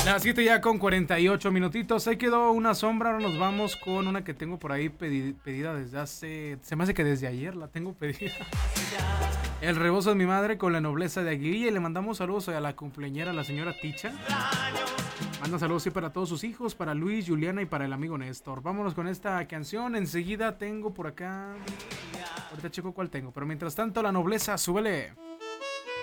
Las 7 ya con 48 minutitos. Ahí quedó una sombra. Ahora nos vamos con una que tengo por ahí pedida desde hace. Se me hace que desde ayer la tengo pedida. El rebozo de mi madre con la nobleza de Aguililla. Y le mandamos saludos a la cumpleañera, la señora Ticha. Manda saludos sí para todos sus hijos, para Luis, Juliana y para el amigo Néstor. Vámonos con esta canción. Enseguida tengo por acá. Ahorita checo cuál tengo. Pero mientras tanto, la nobleza, súbele.